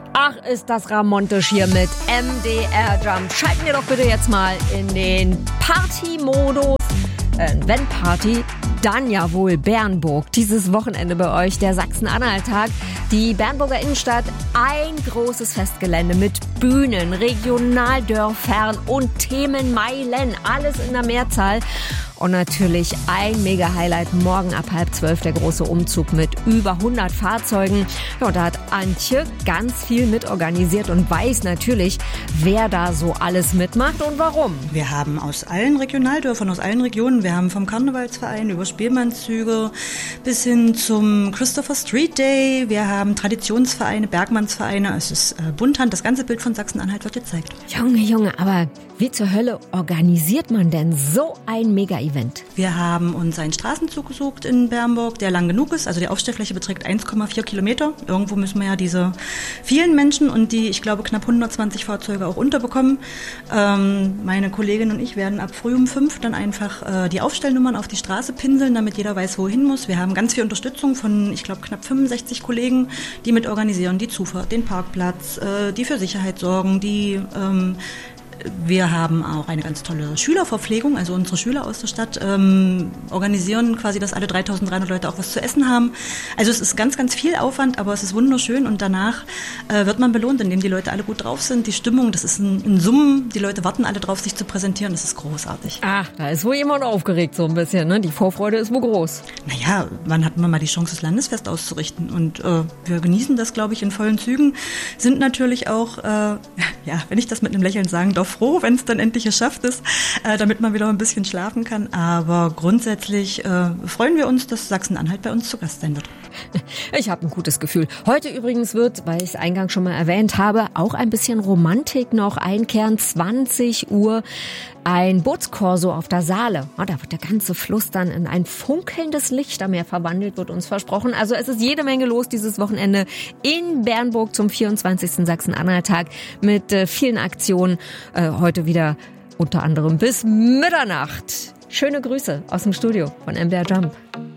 Ach, ist das ramontisch hier mit MDR Jump. Schalten wir doch bitte jetzt mal in den Party-Modus. Wenn Party, dann ja wohl Bernburg. Dieses Wochenende bei euch, der Sachsen-Anhalt-Tag. Die Bernburger Innenstadt, ein großes Festgelände mit Bühnen, Regionaldörfern und Themenmeilen. Alles in der Mehrzahl. Und natürlich ein Mega-Highlight, morgen ab 11:30 der große Umzug mit über 100 Fahrzeugen. Ja, und da hat Antje ganz viel mitorganisiert und weiß natürlich, wer da so alles mitmacht und warum. Wir haben aus allen Regionaldörfern, aus allen Regionen, wir haben vom Karnevalsverein über Spielmannszüge bis hin zum Christopher Street Day, wir haben Traditionsvereine, Bergmannsvereine, es ist Bunthand, das ganze Bild von Sachsen-Anhalt wird gezeigt. Junge, aber wie zur Hölle organisiert man denn so ein Mega-Event? Wir haben uns einen Straßenzug gesucht in Bernburg, der lang genug ist. Also die Aufstellfläche beträgt 1,4 Kilometer. Irgendwo müssen wir ja diese vielen Menschen und die, ich glaube, knapp 120 Fahrzeuge auch unterbekommen. Meine Kollegin und ich werden ab früh um 5 dann einfach die Aufstellnummern auf die Straße pinseln, damit jeder weiß, wohin muss. Wir haben ganz viel Unterstützung von, ich glaube, knapp 65 Kollegen, die mit organisieren, die Zufahrt, den Parkplatz, die für Sicherheit sorgen, die wir haben auch eine ganz tolle Schülerverpflegung, also unsere Schüler aus der Stadt organisieren quasi, dass alle 3.300 Leute auch was zu essen haben. Also es ist ganz, ganz viel Aufwand, aber es ist wunderschön und danach wird man belohnt, indem die Leute alle gut drauf sind. Die Stimmung, das ist ein Summen, die Leute warten alle drauf, sich zu präsentieren, das ist großartig. Ach, da ist wohl jemand aufgeregt so ein bisschen, ne? Die Vorfreude ist wohl groß. Naja, wann hat man mal die Chance, das Landesfest auszurichten? Und wir genießen das, glaube ich, in vollen Zügen, sind natürlich auch, wenn ich das mit einem Lächeln sagen darf, froh, wenn es dann endlich geschafft ist, damit man wieder ein bisschen schlafen kann. Aber grundsätzlich freuen wir uns, dass Sachsen-Anhalt bei uns zu Gast sein wird. Ich habe ein gutes Gefühl. Heute übrigens wird, weil ich es eingangs schon mal erwähnt habe, auch ein bisschen Romantik noch einkehren. 20 Uhr ein Bootskorso auf der Saale. Oh, da wird der ganze Fluss dann in ein funkelndes Lichtermeer verwandelt, wird uns versprochen. Also es ist jede Menge los dieses Wochenende in Bernburg zum 24. Sachsen-Anhalt-Tag mit vielen Aktionen. Heute wieder unter anderem bis Mitternacht. Schöne Grüße aus dem Studio von MDR Jump.